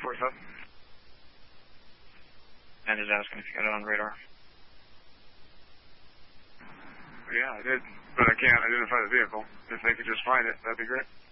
4-7. And just asking if you got it on radar. Yeah, I did, but I can't identify the vehicle. If they could just find it, that'd be great.